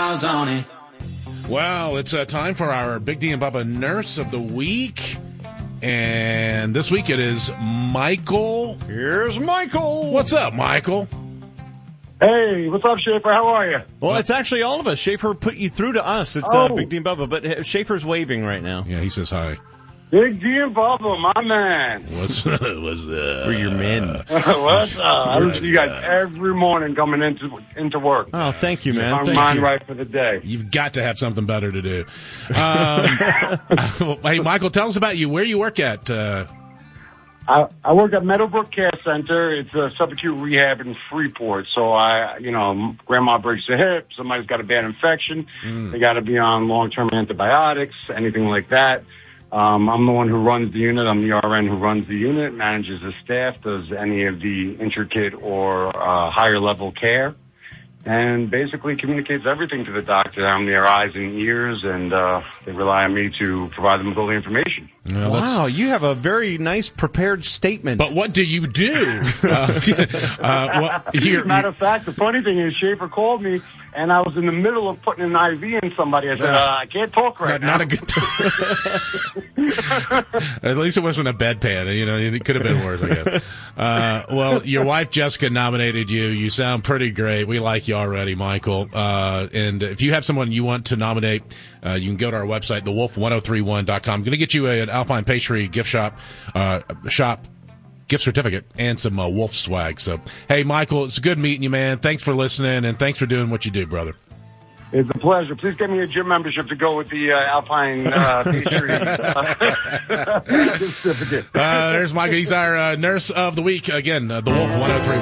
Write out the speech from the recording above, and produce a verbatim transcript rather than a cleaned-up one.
miles on it. Well, it's uh, time for our Big D and Bubba Nurse of the Week. And this week it is Michael. Here's Michael. What's up, Michael? Hey, what's up, Schaefer? How are you? Well, it's actually all of us. Schaefer put you through to us. It's oh. uh, Big D and Bubba, but Schaefer's waving right now. Yeah, he says hi. Big D and Bubba, my man. What's what's uh, We're your men. What's up? I listen to you guys every morning coming into into work. Oh, thank you, man. My Thank mind you. right for the day. You've got to have something better to do. Um, hey, Michael, tell us about you. Where you work at? Uh, I, I work at Meadowbrook Care Center. It's a subacute rehab in Freeport. So I, you know, grandma breaks a hip. Somebody's got a bad infection. Mm. They got to be on long-term antibiotics, anything like that. Um, I'm the one who runs the unit. I'm the R N who runs the unit, manages the staff, does any of the intricate or uh, higher level care, and basically communicates everything to the doctor. I'm their eyes and ears, and uh, they rely on me to provide them with all the information. Well, wow, you have a very nice prepared statement. But what do you do? uh, uh, well, here, Matter of fact, the funny thing is Schaefer called me, and I was in the middle of putting an I V in somebody. I said, uh, I can't talk right not, now. Not a good time. At least it wasn't a bedpan. You know, it could have been worse, I guess. Uh, well, your wife, Jessica, nominated you. You sound pretty great. We like you already, Michael. Uh, and if you have someone you want to nominate, uh, you can go to our website, the wolf ten thirty-one dot com. I'm going to get you a, an Alpine Pastry gift shop, uh, shop gift certificate and some uh, Wolf swag. So, hey, Michael, it's good meeting you, man. Thanks for listening, and thanks for doing what you do, brother. It's a pleasure. Please get me a gym membership to go with the uh, Alpine uh, Pastry uh, certificate. Uh, there's Michael. He's our uh, nurse of the week. Again, uh, the Wolf ten thirty-one.